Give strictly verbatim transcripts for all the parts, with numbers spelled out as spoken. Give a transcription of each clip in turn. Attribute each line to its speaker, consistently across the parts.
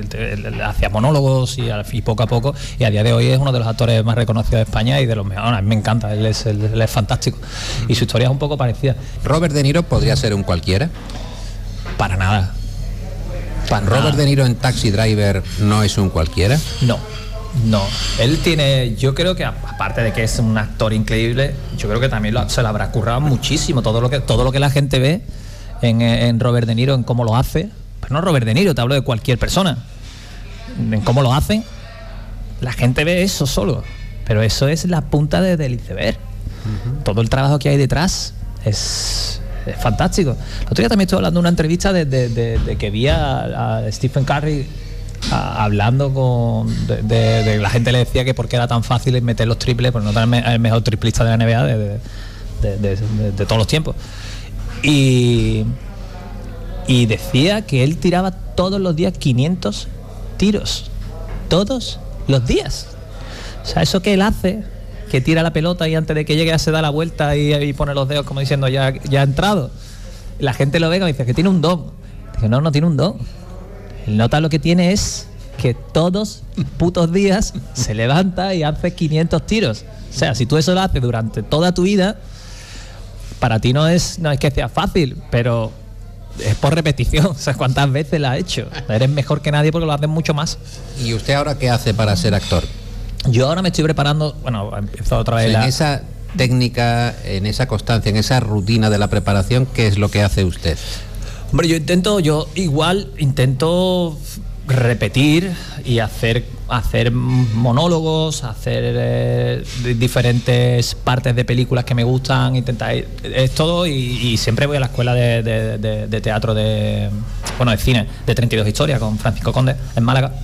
Speaker 1: él, él, él hacía monólogos y, y poco a poco, y a día de hoy es uno de los actores más reconocidos de España y de los mejores. A mí me encanta, él es, él, él es fantástico y su historia es un poco parecida.
Speaker 2: ¿Robert De Niro podría ser un cualquiera?
Speaker 1: Para nada. Para
Speaker 2: ¿Robert
Speaker 1: nada.
Speaker 2: De Niro en Taxi Driver no es un cualquiera?
Speaker 1: No. No, él tiene, yo creo que aparte de que es un actor increíble, yo creo que también lo, se lo habrá currado muchísimo, todo lo que todo lo que la gente ve en, en Robert De Niro, en cómo lo hace, pero no Robert De Niro, te hablo de cualquier persona, en cómo lo hacen, la gente ve eso solo, pero eso es la punta de, del iceberg. Uh-huh. Todo el trabajo que hay detrás es, es fantástico. El otro día también estuve hablando de una entrevista de, de, de, de que vi a, a Stephen Curry A, hablando con de, de, de la gente le decía que porque era tan fácil meter los triples, pues no era el mejor triplista de la N B A de, de, de, de, de, de todos los tiempos, y y decía que él tiraba todos los días quinientos tiros, todos los días. O sea, eso que él hace, que tira la pelota y antes de que llegue ya se da la vuelta y, y pone los dedos como diciendo ya, ya ha entrado, la gente lo ve y dice que tiene un don. Dice, no, no tiene un don. El nota lo que tiene es que todos putos días se levanta y hace quinientos tiros. O sea, si tú eso lo haces durante toda tu vida, para ti no es, no es que sea fácil, pero es por repetición. O sea, ¿cuántas veces la has hecho? Eres mejor que nadie porque lo haces mucho más.
Speaker 2: ¿Y usted ahora qué hace para ser actor?
Speaker 1: Yo ahora me estoy preparando, bueno, he empezado otra vez.
Speaker 2: O sea,
Speaker 1: la...
Speaker 2: en esa técnica, en esa constancia, en esa rutina de la preparación, ¿qué es lo que hace usted?
Speaker 1: Hombre, yo intento, yo igual intento repetir y hacer hacer monólogos, hacer eh, diferentes partes de películas que me gustan, intentar es todo y, y siempre voy a la escuela de, de, de, de teatro de bueno de cine de treinta y dos historias con Francisco Conde en Málaga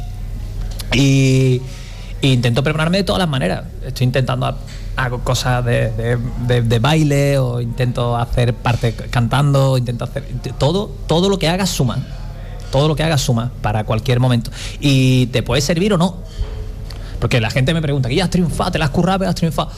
Speaker 1: y, y intento prepararme de todas las maneras. Estoy intentando hago cosas de, de, de, de baile o intento hacer parte cantando, intento hacer todo, todo lo que hagas suma, todo lo que hagas suma para cualquier momento y te puede servir o no, porque la gente me pregunta, ¿ya has triunfado? ¿Te la has currado? ¿Has triunfado?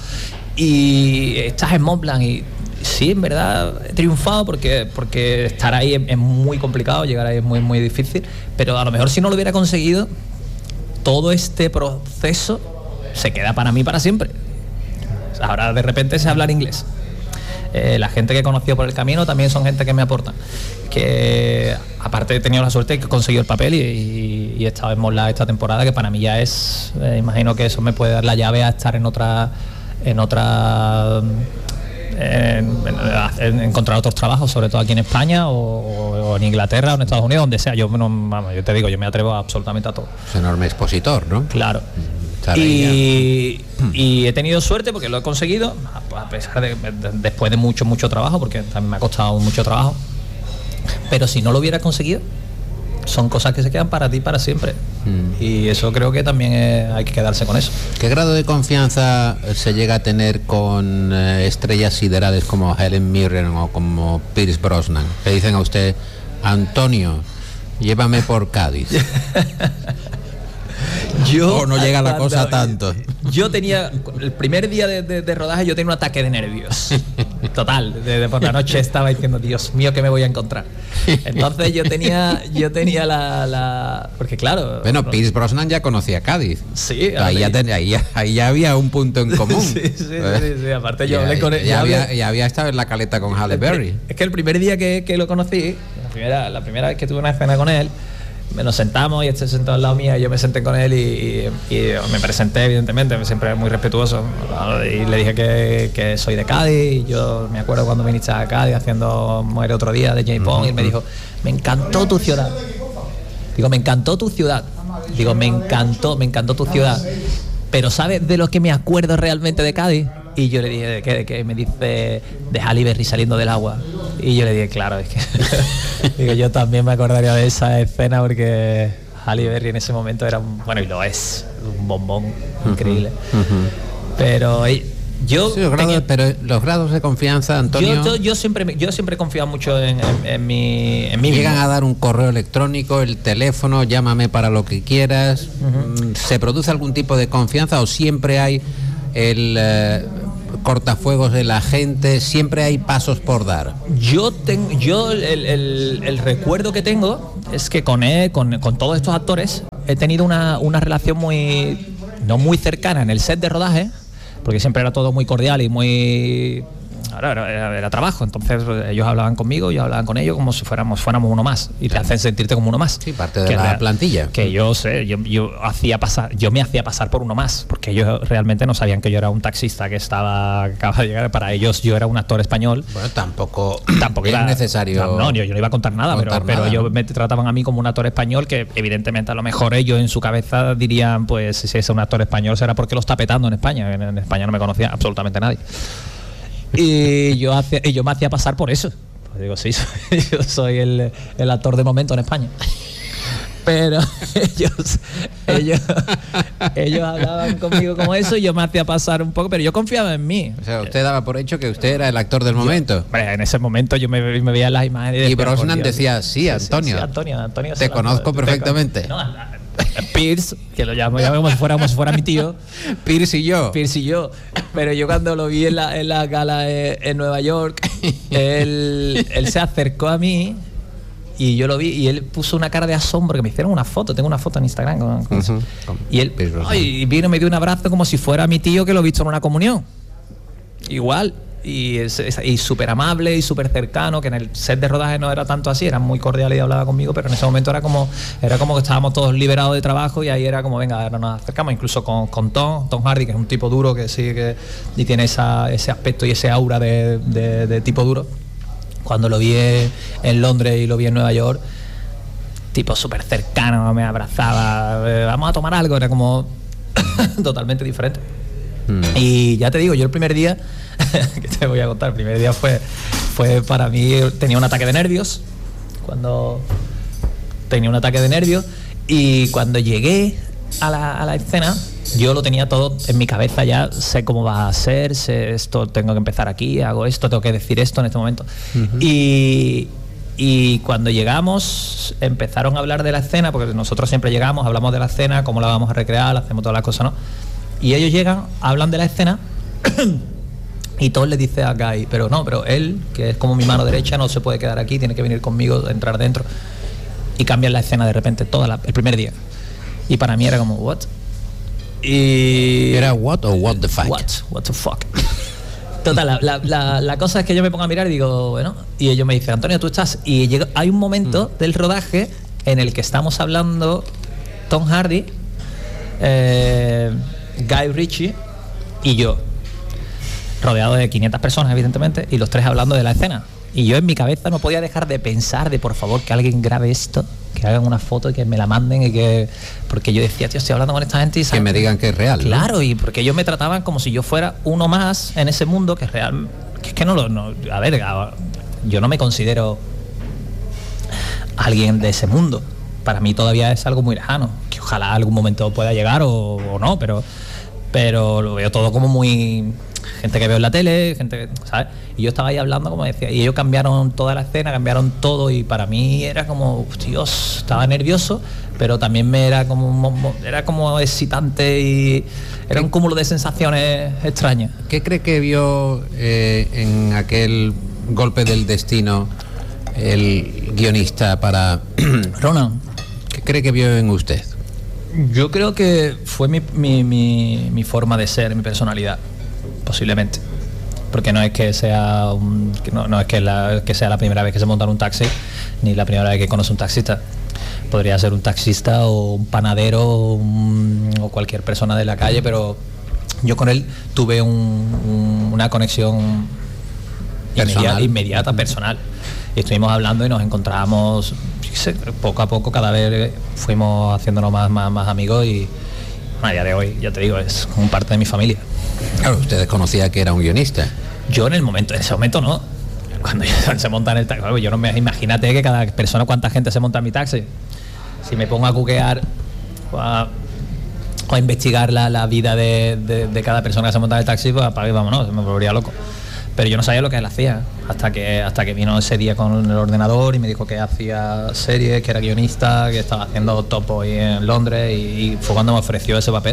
Speaker 1: Y estás en Montblanc y sí, en verdad he triunfado porque, porque estar ahí es, es muy complicado, llegar ahí es muy, muy difícil, pero a lo mejor si no lo hubiera conseguido, todo este proceso se queda para mí para siempre. Ahora de repente sé hablar inglés. Eh, la gente que he conocido por el camino también son gente que me aporta. Que aparte he tenido la suerte de que he conseguido el papel y, y, y he estado en Mola esta temporada, que para mí ya es, eh, imagino que eso me puede dar la llave a estar en otra, en otra, en, en, en encontrar otros trabajos, sobre todo aquí en España o, o, o en Inglaterra o en Estados Unidos, donde sea. Yo, no, vamos, yo te digo, yo me atrevo absolutamente a todo.
Speaker 2: Es un enorme expositor, ¿no?
Speaker 1: Claro. Y, y he tenido suerte porque lo he conseguido, a pesar de, de después de mucho, mucho trabajo, porque también me ha costado mucho trabajo. Pero si no lo hubiera conseguido, son cosas que se quedan para ti para siempre. Mm. Y eso creo que también es, hay que quedarse con eso.
Speaker 2: ¿Qué grado de confianza se llega a tener con eh, estrellas siderales como Helen Mirren o como Pierce Brosnan? Que dicen a usted, Antonio, llévame por Cádiz. Yo, oh, no llega la cosa tanto.
Speaker 1: Yo tenía, el primer día de, de, de rodaje yo tenía un ataque de nervios. Total, de, de por la noche estaba diciendo, Dios mío, ¿qué me voy a encontrar? Entonces yo tenía, yo tenía la, la porque claro.
Speaker 2: Bueno, no, Pierce Brosnan ya conocía Cádiz.
Speaker 1: Sí.
Speaker 2: Ahí ya, ten, ahí, ya, ahí ya había un punto en común.
Speaker 1: Sí, sí, ¿eh? sí, sí, aparte yo ya, hablé con él.
Speaker 2: Ya, había, hablé, ya había estado en la caleta con Halle Berry.
Speaker 1: Es que el primer día que, que lo conocí, la primera, la primera vez que tuve una escena con él, nos sentamos y este se sentó al lado mía y yo me senté con él y, y, y me presenté, evidentemente, siempre muy respetuoso, y le dije que, que soy de Cádiz. Y yo me acuerdo cuando viniste a Cádiz haciendo Muere otro día de J. Pong, y él me dijo, me encantó tu ciudad. Digo, me encantó tu ciudad. Digo, me encantó, me encantó tu ciudad. Pero ¿sabes de lo que me acuerdo realmente de Cádiz? Y yo le dije, ¿de qué? ¿De qué? Me dice, de Halle Berry saliendo del agua. Y yo le dije, claro, es que digo, yo también me acordaría de esa escena porque Halle Berry en ese momento era un, bueno, y lo es, un bombón uh-huh, increíble. Uh-huh. Pero yo
Speaker 2: sí, los grados, tenía, pero los grados de confianza, Antonio.
Speaker 1: Yo, yo, yo siempre yo siempre he confiado mucho en, en, en mi en mí
Speaker 2: Llegan
Speaker 1: mismo.
Speaker 2: A dar un correo electrónico, el teléfono, llámame para lo que quieras. Uh-huh. ¿Se produce algún tipo de confianza o siempre hay el eh, cortafuegos de la gente, siempre hay pasos por dar?
Speaker 1: Yo tengo, yo el, el, el recuerdo que tengo es que con él, con, con todos estos actores, he tenido una, una relación muy, no muy cercana en el set de rodaje, porque siempre era todo muy cordial y muy... Ahora era, era, era trabajo, entonces ellos hablaban conmigo, yo hablaban con ellos como si fuéramos fuéramos uno más y te hacen sentirte como uno más.
Speaker 2: Sí, parte de que la real, plantilla.
Speaker 1: Que yo sé, yo, yo hacía pasar, yo me hacía pasar por uno más, porque ellos realmente no sabían que yo era un taxista que estaba acaba de llegar. Para ellos yo era un actor español.
Speaker 2: Bueno, tampoco,
Speaker 1: tampoco
Speaker 2: es
Speaker 1: iba,
Speaker 2: necesario.
Speaker 1: No, no yo, yo no iba a contar nada,
Speaker 2: contar
Speaker 1: pero, pero
Speaker 2: nada,
Speaker 1: ellos
Speaker 2: ¿no?
Speaker 1: me trataban a mí como un actor español que evidentemente a lo mejor ellos en su cabeza dirían, pues si es un actor español será porque lo está petando en España. En, en España no me conocía absolutamente nadie. Y yo, hacía, y yo me hacía pasar por eso. Pues digo, sí, soy, yo soy el, el actor de momento en España. Pero ellos, ellos, ellos hablaban conmigo como eso y yo me hacía pasar un poco, pero yo confiaba en mí.
Speaker 2: O sea, usted daba por hecho que usted era el actor del momento.
Speaker 1: Yo, en ese momento yo me, me veía en las imágenes.
Speaker 2: Y Brosnan decía, sí, Antonio.
Speaker 1: Sí, sí, Antonio, Antonio
Speaker 2: te conozco perfectamente.
Speaker 1: Te, no, Pierce, que lo llamo, llamo como si fuera como si fuera mi tío.
Speaker 2: Pierce y yo.
Speaker 1: Pierce y yo. Pero yo cuando lo vi en la, en la gala en, en Nueva York, él, él se acercó a mí y yo lo vi y él puso una cara de asombro, que me hicieron una foto, tengo una foto en Instagram con, con uh-huh. Y él ay, vino y me dio un abrazo como si fuera mi tío que lo he visto en una comunión. Igual. Y, y súper amable y súper cercano, que en el set de rodaje no era tanto así, era muy cordial y hablaba conmigo, pero en ese momento era como era como que estábamos todos liberados de trabajo y ahí era como, venga, ahora nos acercamos, incluso con, con Tom, Tom Hardy, que es un tipo duro que sí que y tiene esa, ese aspecto y ese aura de, de, de tipo duro. Cuando lo vi en Londres y lo vi en Nueva York, tipo súper cercano, me abrazaba, eh, vamos a tomar algo, era como totalmente diferente. Mm. Y ya te digo, yo el primer día que te voy a contar, el primer día fue, fue para mí, tenía un ataque de nervios, cuando tenía un ataque de nervios y cuando llegué a la, a la escena, yo lo tenía todo en mi cabeza ya, sé cómo va a ser, sé esto, tengo que empezar aquí, hago esto, tengo que decir esto en este momento. Uh-huh. Y, y cuando llegamos, empezaron a hablar de la escena, porque nosotros siempre llegamos, hablamos de la escena, cómo la vamos a recrear, hacemos todas las cosas, ¿no? Y ellos llegan, hablan de la escena y todos les dicen a Guy, pero no, pero él, que es como mi mano derecha, no se puede quedar aquí, tiene que venir conmigo, entrar dentro. Y cambian la escena de repente, toda la, el primer día. Y para mí era como, what? Y...
Speaker 2: ¿Era what o what the fuck?
Speaker 1: What, what the fuck. Total, la, la, la, la cosa es que yo me pongo a mirar y digo, bueno, y ellos me dicen, Antonio, tú estás... Y llega, hay un momento mm. del rodaje en el que estamos hablando Tom Hardy, eh, Guy Ritchie y yo, rodeado de quinientas personas evidentemente, y los tres hablando de la escena, y yo en mi cabeza no podía dejar de pensar de por favor que alguien grabe esto, que hagan una foto y que me la manden, y que porque yo decía, tío, estoy hablando con esta gente y
Speaker 2: que me digan que es real,
Speaker 1: claro,
Speaker 2: ¿no?
Speaker 1: Y porque ellos me trataban como si yo fuera uno más en ese mundo que es real, que es que no lo no, a ver, yo no me considero alguien de ese mundo, para mí todavía es algo muy lejano, que ojalá algún momento pueda llegar o, o no, pero pero lo veo todo como muy... gente que veo en la tele, gente que, ¿sabes? Y yo estaba ahí hablando, como decía, y ellos cambiaron toda la escena, cambiaron todo, y para mí era como, Dios, estaba nervioso, pero también me era como era como excitante y era un cúmulo de sensaciones extrañas.
Speaker 2: ¿Qué cree que vio eh, en aquel golpe del destino el guionista para
Speaker 1: Ronan?
Speaker 2: ¿Qué cree que vio en usted?
Speaker 1: Yo creo que fue mi, mi, mi, mi forma de ser, mi personalidad, posiblemente, porque no es que sea un, que no, no es que, la, que sea la primera vez que se monta en un taxi, ni la primera vez que conoce un taxista. Podría ser un taxista o un panadero o, un, o cualquier persona de la calle, pero yo con él tuve un, un, una conexión inmediata, inmediata, personal. Y estuvimos hablando y nos encontrábamos poco a poco, cada vez fuimos haciéndonos más, más, más amigos, y a día de hoy, ya te digo, es como parte de mi familia.
Speaker 2: Claro, usted desconocía que era un guionista.
Speaker 1: Yo en el momento, en ese momento no. Cuando se monta en el taxi, yo no me imagínate que cada persona, cuánta gente se monta en mi taxi. Si me pongo a cuquear o a, o a investigar la, la vida de, de, de cada persona que se monta en el taxi, pues apague, vámonos, me volvería loco. Pero yo no sabía lo que él hacía hasta que hasta que vino ese día con el ordenador y me dijo que hacía series, que era guionista, que estaba haciendo topo ahí en Londres, y, y fue cuando me ofreció ese papel.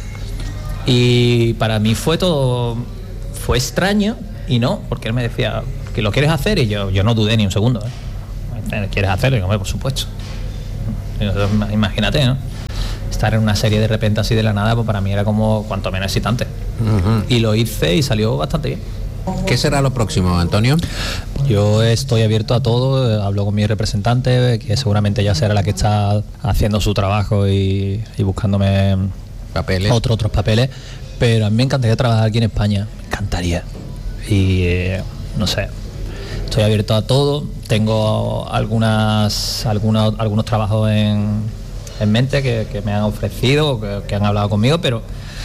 Speaker 1: Y para mí fue todo fue extraño y no, porque él me decía que lo quieres hacer, y yo yo no dudé ni un segundo, ¿eh? ¿Quieres hacerlo? Y yo, por supuesto. Imagínate, ¿no? estar en una serie de repente así de la nada, pues para mí era como cuanto menos excitante. Uh-huh. Y lo hice y salió bastante bien.
Speaker 2: ¿Qué será lo próximo, Antonio?
Speaker 1: Yo estoy abierto a todo, hablo con mi representante, que seguramente ya será la que está haciendo su trabajo y, y buscándome
Speaker 2: papeles.
Speaker 1: Otro, otros papeles, pero a mí me encantaría trabajar aquí en España, me encantaría. Y eh, no sé, estoy abierto a todo, tengo algunas, algunos, algunos trabajos en, en mente que, que me han ofrecido, que, que han hablado conmigo, pero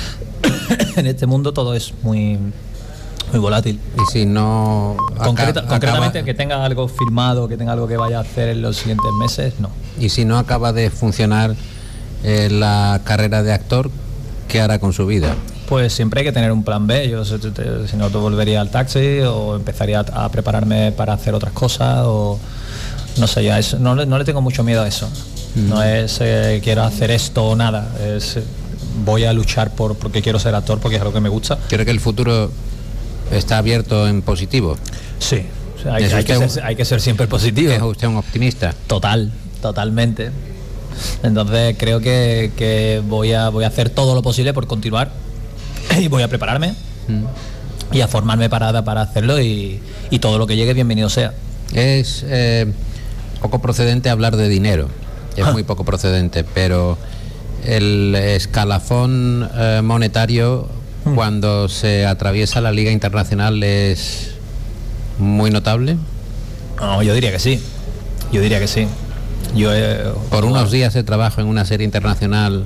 Speaker 1: en este mundo todo es muy... muy volátil.
Speaker 2: Y si no
Speaker 1: Concreta,
Speaker 2: acaba,
Speaker 1: concretamente
Speaker 2: acaba,
Speaker 1: que tenga algo firmado, que tenga algo que vaya a hacer en los siguientes meses, no.
Speaker 2: Y si no acaba de funcionar eh, la carrera de actor, ¿qué hará con su vida?
Speaker 1: Pues siempre hay que tener un plan B. Yo si no, te volvería al taxi o empezaría a, a prepararme para hacer otras cosas o no sé, ya eso, no, no le tengo mucho miedo a eso. Mm. No es eh, quiero hacer esto o nada, es voy a luchar por porque quiero ser actor, porque es algo que me gusta.
Speaker 2: Creo que el futuro está abierto en positivo.
Speaker 1: Sí, o sea, hay, hay, que un, ser, hay que ser siempre positivo.
Speaker 2: ¿Es usted un optimista?
Speaker 1: Total, totalmente. Entonces creo que, que voy a voy a hacer todo lo posible por continuar y voy a prepararme mm. y a formarme para, para hacerlo y, y todo lo que llegue bienvenido sea.
Speaker 2: Es eh, poco procedente hablar de dinero, es muy poco procedente, pero el escalafón eh, monetario mm. cuando se atraviesa la liga internacional es muy notable.
Speaker 1: No, yo diría que sí, yo diría que sí. Yo he,
Speaker 2: por unos días de trabajo en una serie internacional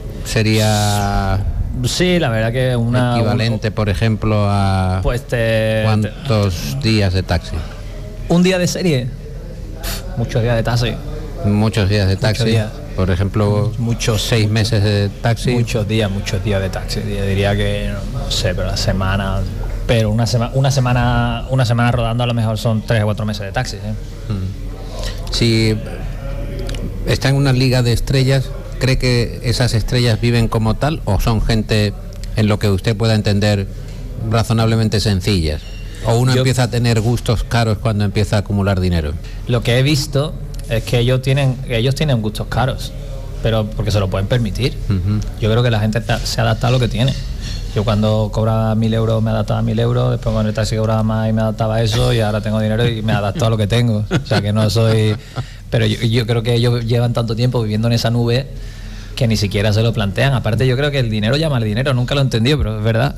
Speaker 2: sería
Speaker 1: sí, la verdad que una
Speaker 2: equivalente, un, por ejemplo, a
Speaker 1: pues te,
Speaker 2: ¿cuántos te, días de taxi?
Speaker 1: Un día de serie, muchos días de taxi.
Speaker 2: Muchos días de taxi.
Speaker 1: Días.
Speaker 2: Por ejemplo,
Speaker 1: muchos
Speaker 2: seis
Speaker 1: muchos,
Speaker 2: meses de taxi.
Speaker 1: Muchos días, muchos días de taxi. Yo diría que no sé, pero la semana, pero una semana, una semana, una semana rodando a lo mejor son tres o cuatro meses de taxi. ¿eh?
Speaker 2: Mm. Si está en una liga de estrellas, ¿cree que esas estrellas viven como tal o son gente, en lo que usted pueda entender, razonablemente sencillas? ¿O uno Yo, empieza a tener gustos caros cuando empieza a acumular dinero?
Speaker 1: Lo que he visto es que ellos tienen, ellos tienen gustos caros, pero porque se lo pueden permitir. Uh-huh. Yo creo que la gente se adapta a lo que tiene. Yo cuando cobraba mil euros me adaptaba a mil euros, después cuando el taxi cobraba más y me adaptaba a eso, y ahora tengo dinero y me adapto a lo que tengo. O sea que no soy... Pero yo, yo creo que ellos llevan tanto tiempo viviendo en esa nube que ni siquiera se lo plantean. Aparte yo creo que el dinero llama al dinero, nunca lo he entendido, pero es verdad.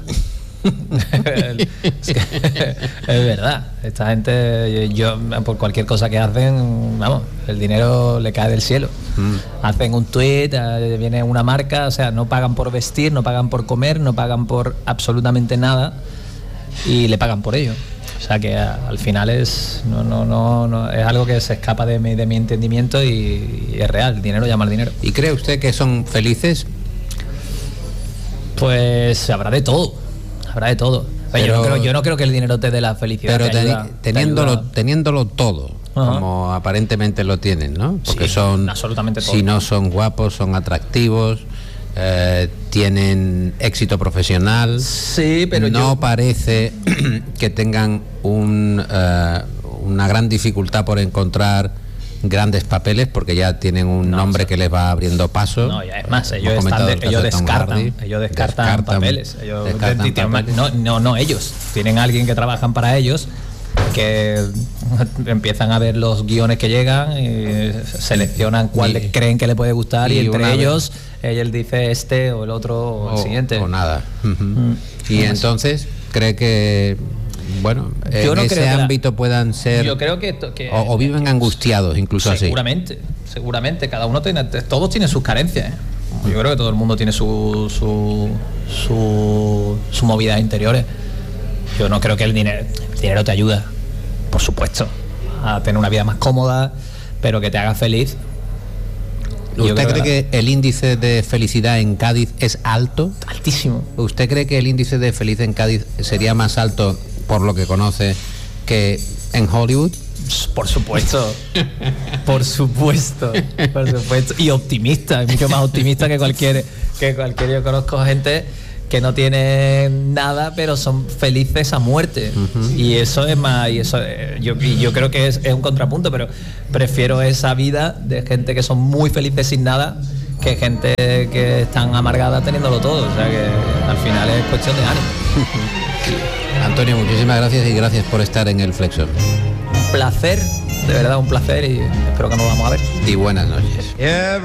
Speaker 1: es, que, es verdad. Esta gente, yo por cualquier cosa que hacen, vamos, el dinero le cae del cielo. Mm. Hacen un tweet, viene una marca, o sea, no pagan por vestir, no pagan por comer, no pagan por absolutamente nada y le pagan por ello. O sea que al final es no no no, no es algo que se escapa de mi, de mi entendimiento y, y es real. El dinero llama al dinero.
Speaker 2: ¿Y cree usted que son felices?
Speaker 1: Pues habrá de todo, habrá de todo. Pero, yo, no creo, yo no creo que el dinero te dé la felicidad.
Speaker 2: Pero
Speaker 1: te ayuda,
Speaker 2: teniéndolo, te teniéndolo todo, uh-huh. como aparentemente lo tienen, ¿no? Porque
Speaker 1: sí,
Speaker 2: son,
Speaker 1: absolutamente todo.
Speaker 2: Si no son guapos, son atractivos. Eh, tienen éxito profesional.
Speaker 1: Sí, pero
Speaker 2: no
Speaker 1: yo...
Speaker 2: parece que tengan un, uh, una gran dificultad por encontrar grandes papeles, porque ya tienen un no, nombre o sea, que les va abriendo paso.
Speaker 1: No, ya es más, ellos, están de, ellos, descartan, Hardy, ellos descartan, descartan papeles. Ellos
Speaker 2: descartan papeles.
Speaker 1: No, no, no ellos. Tienen a alguien que trabajan para ellos, que empiezan a ver los guiones que llegan y seleccionan cuál y, creen que le puede gustar y, y entre ellos vez, él dice este o el otro o, o el siguiente
Speaker 2: o nada. Uh-huh. Mm. Y entonces cree que bueno
Speaker 1: yo
Speaker 2: en
Speaker 1: no
Speaker 2: ese ámbito la, puedan ser
Speaker 1: yo creo que, que
Speaker 2: o, o viven angustiados incluso
Speaker 1: seguramente, así seguramente seguramente cada uno tiene todos tienen sus carencias, ¿eh? Yo creo que todo el mundo tiene su su su, su movidas interiores. Yo no creo que el dinero el dinero te ayuda, por supuesto, a tener una vida más cómoda, pero que te haga feliz.
Speaker 2: ¿Usted cree que, que el índice de felicidad en Cádiz es alto?
Speaker 1: Altísimo.
Speaker 2: ¿Usted cree que el índice de felicidad en Cádiz sería más alto, por lo que conoce, que en Hollywood?
Speaker 1: Por supuesto, por supuesto, por supuesto. Y optimista, es mucho más optimista que cualquier, que cualquier. Yo conozco gente que no tienen nada, pero son felices a muerte. Uh-huh. Y eso es más, y eso yo, y yo creo que es, es un contrapunto, pero prefiero esa vida de gente que son muy felices sin nada que gente que están amargada teniéndolo todo, o sea que al final es cuestión de ánimo.
Speaker 2: Antonio, muchísimas gracias y gracias por estar en el Flexo.
Speaker 1: Un placer, de verdad un placer, y espero que nos vamos a ver.
Speaker 2: Y buenas noches.